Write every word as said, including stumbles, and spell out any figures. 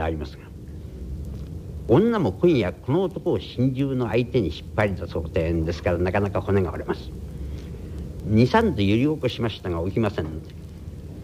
ありますが、女も今夜この男を心中の相手に引っ張り出そうというんですから、なかなか骨が折れます。二三度揺り起こしましたが起きませんので、